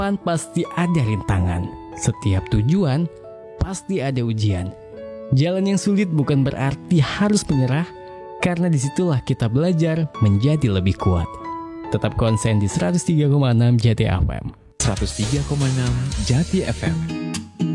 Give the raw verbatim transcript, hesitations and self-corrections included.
depan pasti ada rintangan. Setiap tujuan pasti ada ujian. Jalan yang sulit bukan berarti harus menyerah, karena disitulah kita belajar menjadi lebih kuat. Tetap konsen di seratus tiga koma enam Jati F M. seratus tiga koma enam Jati F M.